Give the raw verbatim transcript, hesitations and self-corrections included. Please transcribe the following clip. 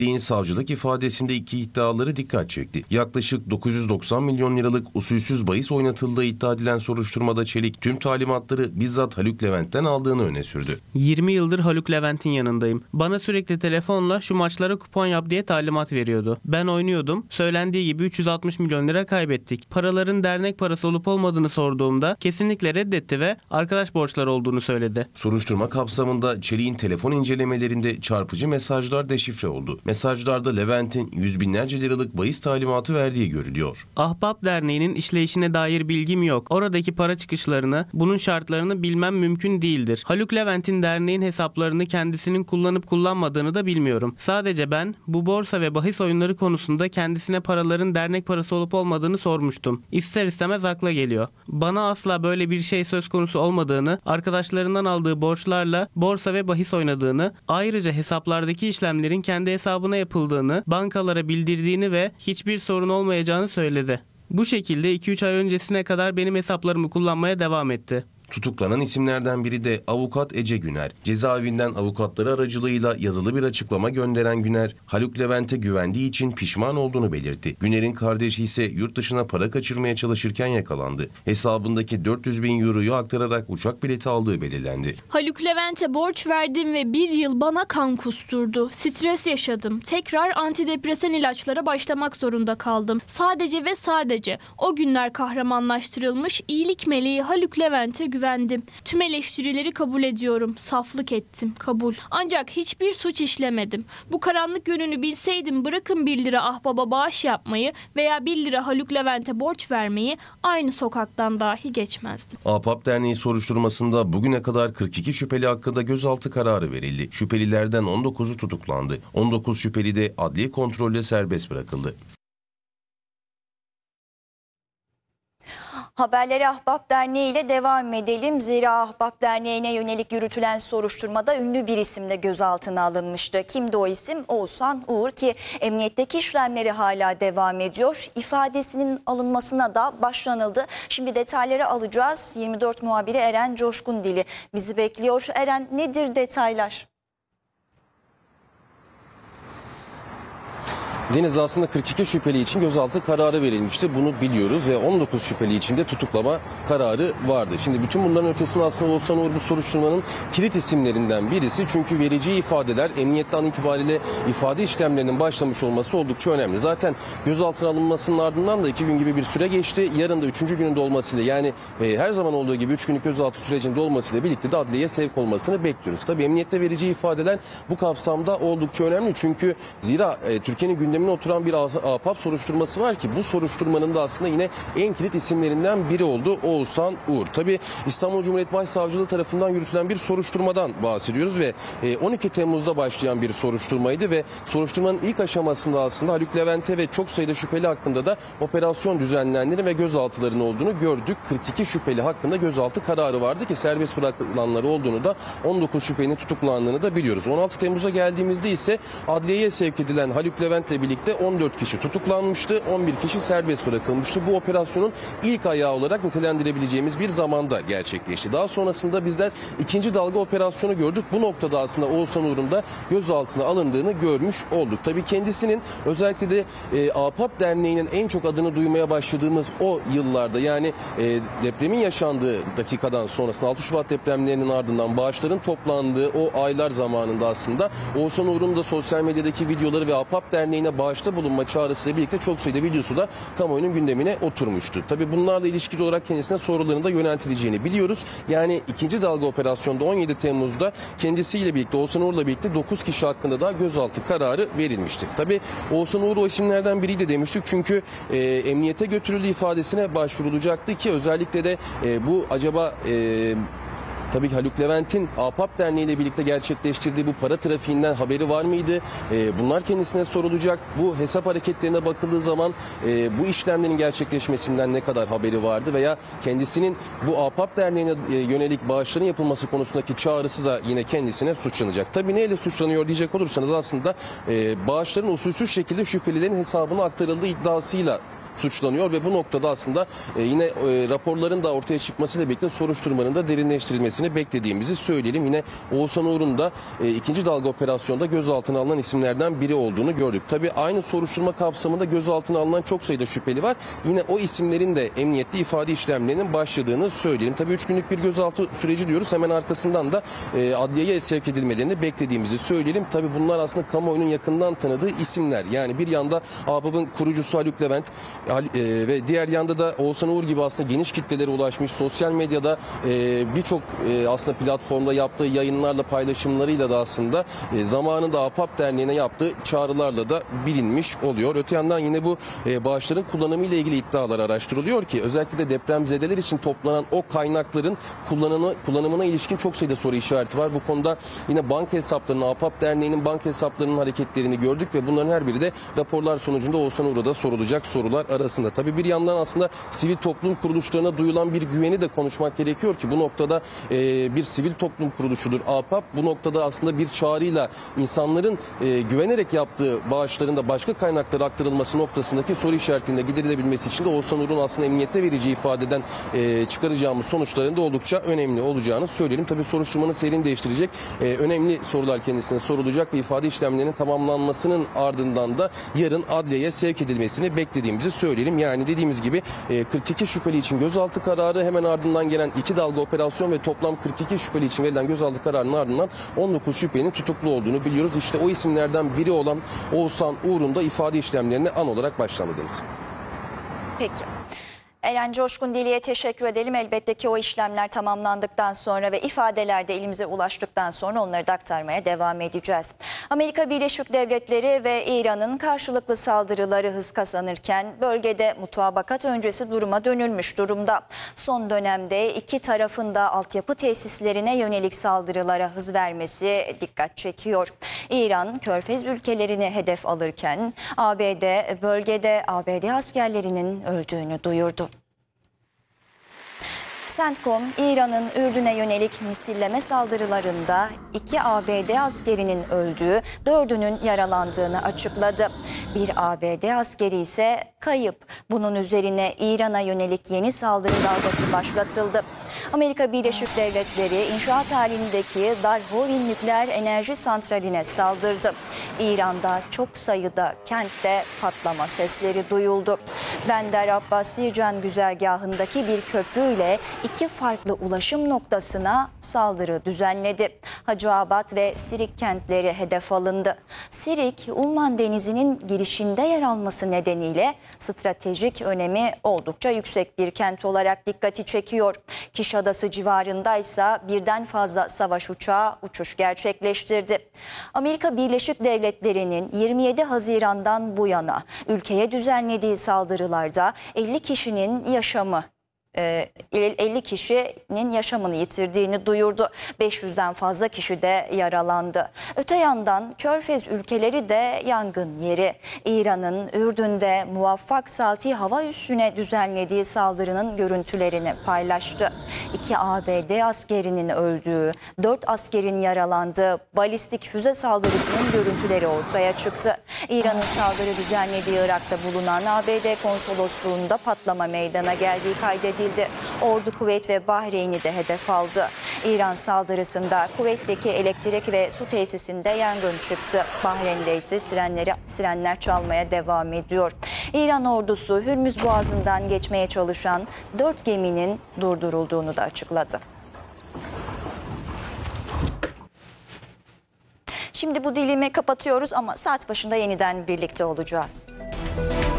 Çelik'in savcılık ifadesinde iki iddiaları dikkat çekti. Yaklaşık dokuz yüz doksan milyon liralık usulsüz bahis oynatıldığı iddia edilen soruşturmada Çelik tüm talimatları bizzat Haluk Levent'ten aldığını öne sürdü. yirmi yıldır Haluk Levent'in yanındayım. Bana sürekli telefonla şu maçlara kupon yap diye talimat veriyordu. Ben oynuyordum. Söylendiği gibi üç yüz altmış milyon lira kaybettik. Paraların dernek parası olup olmadığını sorduğumda kesinlikle reddetti ve arkadaş borçları olduğunu söyledi. Soruşturma kapsamında Çelik'in telefon incelemelerinde çarpıcı mesajlar deşifre oldu. Mesajlarda Levent'in yüz binlerce liralık bahis talimatı verdiği görülüyor. Ahbap Derneği'nin işleyişine dair bilgim yok. Oradaki para çıkışlarını, bunun şartlarını bilmem mümkün değildir. Haluk Levent'in derneğin hesaplarını kendisinin kullanıp kullanmadığını da bilmiyorum. Sadece ben bu borsa ve bahis oyunları konusunda kendisine paraların dernek parası olup olmadığını sormuştum. İster istemez akla geliyor. Bana asla böyle bir şey söz konusu olmadığını, arkadaşlarından aldığı borçlarla borsa ve bahis oynadığını, ayrıca hesaplardaki işlemlerin kendi hesabına yapıldığını, bankalara bildirdiğini ve hiçbir sorun olmayacağını söyledi. Bu şekilde iki üç ay öncesine kadar benim hesaplarımı kullanmaya devam etti. Tutuklanan isimlerden biri de avukat Ece Güner. Cezaevinden avukatları aracılığıyla yazılı bir açıklama gönderen Güner, Haluk Levent'e güvendiği için pişman olduğunu belirtti. Güner'in kardeşi ise yurt dışına para kaçırmaya çalışırken yakalandı. Hesabındaki dört yüz bin euroyu aktararak uçak bileti aldığı belirlendi. Haluk Levent'e borç verdim ve bir yıl bana kan kusturdu. Stres yaşadım. Tekrar antidepresan ilaçlara başlamak zorunda kaldım. Sadece ve sadece o günler kahramanlaştırılmış iyilik meleği Haluk Levent'e güvendim. Güvendim. Tüm eleştirileri kabul ediyorum. Saflık ettim. Kabul. Ancak hiçbir suç işlemedim. Bu karanlık yönünü bilseydim bırakın bir lira ahbaba bağış yapmayı veya bir lira Haluk Levent'e borç vermeyi aynı sokaktan dahi geçmezdim. Ahbap Derneği soruşturmasında bugüne kadar kırk iki şüpheli hakkında gözaltı kararı verildi. Şüphelilerden on dokuzu tutuklandı. on dokuz şüpheli de adliye kontrolle serbest bırakıldı. Haberlere Ahbap Derneği ile devam edelim. Zira Ahbap Derneği'ne yönelik yürütülen soruşturmada ünlü bir isim de gözaltına alınmıştı. Kimdi o isim? Oğuzhan Uğur, ki emniyetteki işlemleri hala devam ediyor. İfadesinin alınmasına da başlanıldı. Şimdi detayları alacağız. yirmi dört muhabiri Eren Coşkundili bizi bekliyor. Eren, nedir detaylar? Deniz, aslında kırk iki şüpheli için gözaltı kararı verilmişti. Bunu biliyoruz ve on dokuz şüpheli için de tutuklama kararı vardı. Şimdi bütün bunların ötesinde aslında Oğuzhan Uğur bu soruşturmanın kilit isimlerinden birisi. Çünkü vereceği ifadeler emniyetten itibariyle ifade işlemlerinin başlamış olması oldukça önemli. Zaten gözaltına alınmasının ardından da iki gün gibi bir süre geçti. Yarın da üçüncü gününde olmasıyla, yani e, her zaman olduğu gibi üç günlük gözaltı sürecinde olmasıyla birlikte de adliyeye sevk olmasını bekliyoruz. Tabii emniyette vereceği ifadeler bu kapsamda oldukça önemli. Çünkü zira e, Türkiye'nin gündemine oturan bir ahbap soruşturması var ki bu soruşturmanın da aslında yine en kilit isimlerinden biri oldu Oğuzhan Uğur. Tabii İstanbul Cumhuriyet Başsavcılığı tarafından yürütülen bir soruşturmadan bahsediyoruz ve on iki Temmuz'da başlayan bir soruşturmaydı ve soruşturmanın ilk aşamasında aslında Haluk Levent'e ve çok sayıda şüpheli hakkında da operasyon düzenlendiğini ve gözaltıların olduğunu gördük. kırk iki şüpheli hakkında gözaltı kararı vardı ki serbest bırakılanları olduğunu da, on dokuz şüphelinin tutuklandığını da biliyoruz. on altı Temmuz'a geldiğimizde ise adliyeye sevk edilen Haluk Levent'le birlikte on dört kişi tutuklanmıştı, on bir kişi serbest bırakılmıştı. Bu operasyonun ilk ayağı olarak nitelendirebileceğimiz bir zamanda gerçekleşti. Daha sonrasında bizler ikinci dalga operasyonu gördük. Bu noktada aslında Oğuzhan Uğur'un da gözaltına alındığını görmüş olduk. Tabii kendisinin özellikle de e, Ahbap Derneği'nin en çok adını duymaya başladığımız o yıllarda, yani e, depremin yaşandığı dakikadan sonrasında, altı Şubat depremlerinin ardından bağışların toplandığı o aylar zamanında aslında Oğuzhan Uğur'un da sosyal medyadaki videoları ve Ahbap Derneği'ne bağışta bulunma çağrısıyla birlikte çok sayıda videosu da kamuoyunun gündemine oturmuştu. Tabii bunlarla ilişkili olarak kendisine soruların da yöneltileceğini biliyoruz. Yani ikinci dalga operasyonda on yedi Temmuz'da kendisiyle birlikte, Oğuzhan Uğur'la birlikte dokuz kişi hakkında da gözaltı kararı verilmişti. Tabii Oğuzhan Uğur o isimlerden biriydi demiştik. Çünkü e, emniyete götürüldüğü ifadesine başvurulacaktı ki özellikle de e, bu acaba... E, Tabii ki Haluk Levent'in Ahbap Derneği ile birlikte gerçekleştirdiği bu para trafiğinden haberi var mıydı? E, bunlar kendisine sorulacak. Bu hesap hareketlerine bakıldığı zaman e, bu işlemlerin gerçekleşmesinden ne kadar haberi vardı veya kendisinin bu Ahbap Derneği'ne e, yönelik bağışların yapılması konusundaki çağrısı da yine kendisine suçlanacak. Tabii neyle suçlanıyor diyecek olursanız aslında e, bağışların usulsüz şekilde şüphelilerin hesabına aktarıldığı iddiasıyla suçlanıyor ve bu noktada aslında e, yine e, raporların da ortaya çıkmasıyla birlikte soruşturmanın da derinleştirilmesini beklediğimizi söyleyelim. Yine Oğuzhan Uğur'un da e, ikinci dalga operasyonda gözaltına alınan isimlerden biri olduğunu gördük. Tabii aynı soruşturma kapsamında gözaltına alınan çok sayıda şüpheli var. Yine o isimlerin de emniyette ifade işlemlerinin başladığını söyleyelim. Tabii üç günlük bir gözaltı süreci diyoruz. Hemen arkasından da e, adliyeye sevk edilmelerini beklediğimizi söyleyelim. Tabii bunlar aslında kamuoyunun yakından tanıdığı isimler. Yani bir yanda A B P'ın kurucusu Haluk Levent e, ve diğer yanda da Oğuzhan Uğur gibi aslında geniş kitlelere ulaşmış, sosyal medyada e, birçok e, aslında platformda yaptığı yayınlarla, paylaşımlarıyla da aslında e, zamanında A P A P Derneği'ne yaptığı çağrılarla da bilinmiş oluyor. Öte yandan yine bu e, bağışların kullanımı ile ilgili iddialar araştırılıyor ki özellikle de depremzedeler için toplanan o kaynakların kullanımı, kullanımına ilişkin çok sayıda soru işareti var. Bu konuda yine banka hesaplarının, A P A P Derneği'nin banka hesaplarının hareketlerini gördük ve bunların her biri de raporlar sonucunda Oğuzhan Uğur'a da sorulacak sorular arasında. Tabii bir yandan aslında sivil toplum kuruluşlarına duyulan bir güveni de konuşmak gerekiyor ki bu noktada e, bir sivil toplum kuruluşudur A P A P. Bu noktada aslında bir çağrıyla insanların e, güvenerek yaptığı bağışların da başka kaynaklara aktarılması noktasındaki soru işaretinde giderilebilmesi için de Oğuzhan Uğur'un aslında emniyette vereceği ifadeden e, çıkaracağımız sonuçların da oldukça önemli olacağını söyleyelim. Tabii soruşturmanın seyrini değiştirecek e, önemli sorular kendisine sorulacak ve ifade işlemlerinin tamamlanmasının ardından da yarın adliyeye sevk edilmesini beklediğimizi söyleyelim. Yani dediğimiz gibi e, kırk iki şüpheli için gözaltı kararı, hemen ardından gelen iki dalga operasyon ve toplam kırk iki şüpheli için verilen gözaltı kararının ardından on dokuz şüphelinin tutuklu olduğunu biliyoruz. İşte o isimlerden biri olan Oğuzhan Uğur'un da ifade işlemlerine an olarak başlanmadığımız. Peki. Eren Coşkun Dili'ye teşekkür edelim. Elbette ki o işlemler tamamlandıktan sonra ve ifadeler de elimize ulaştıktan sonra onları da aktarmaya devam edeceğiz. Amerika Birleşik Devletleri ve İran'ın karşılıklı saldırıları hız kazanırken bölgede mutabakat öncesi duruma dönülmüş durumda. Son dönemde iki tarafın da altyapı tesislerine yönelik saldırılara hız vermesi dikkat çekiyor. İran, Körfez ülkelerini hedef alırken A B D bölgede A B D askerlerinin öldüğünü duyurdu. CENTCOM, İran'ın Ürdün'e yönelik misilleme saldırılarında iki A B D askerinin öldüğü, dördünün yaralandığını açıkladı. Bir A B D askeri ise kayıp. Bunun üzerine İran'a yönelik yeni saldırı dalgası başlatıldı. Amerika Birleşik Devletleri inşaat halindeki Darhovin nükleer enerji santraline saldırdı. İran'da çok sayıda kentte patlama sesleri duyuldu. Bender Abbasi Can güzergahındaki bir köprüyle iki farklı ulaşım noktasına saldırı düzenledi. Hacıabad ve Sirik kentleri hedef alındı. Sirik, Umman Denizi'nin girişinde yer alması nedeniyle stratejik önemi oldukça yüksek bir kent olarak dikkati çekiyor. Kiş Adası civarındaysa birden fazla savaş uçağı uçuş gerçekleştirdi. Amerika Birleşik Devletleri'nin yirmi yedi Haziran'dan bu yana ülkeye düzenlediği saldırılarda elli kişinin yaşamı elli kişinin yaşamını yitirdiğini duyurdu. beş yüzden fazla kişi de yaralandı. Öte yandan Körfez ülkeleri de yangın yeri. İran'ın Ürdün'de Muvaffak Salti hava üssüne düzenlediği saldırının görüntülerini paylaştı. İki A B D askerinin öldüğü, dört askerin yaralandığı balistik füze saldırısının görüntüleri ortaya çıktı. İran'ın saldırı düzenlediği Irak'ta bulunan A B D konsolosluğunda patlama meydana geldiği kaydedildi. Ordu Kuveyt ve Bahreyn'i de hedef aldı. İran saldırısında Kuveyt'teki elektrik ve su tesisinde yangın çıktı. Bahreyn'de ise sirenleri, sirenler çalmaya devam ediyor. İran ordusu Hürmüz Boğazı'ndan geçmeye çalışan dört geminin durdurulduğunu da açıkladı. Şimdi bu dilimi kapatıyoruz ama saat başında yeniden birlikte olacağız.